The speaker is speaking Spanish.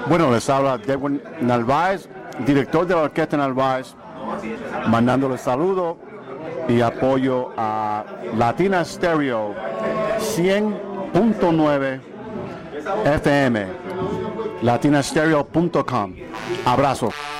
Bueno, les habla Edwin Narváez, director de la Orquesta Narváez, mandándole saludos y apoyo a Latina Stereo 100.9 FM, latinastereo.com. Abrazo.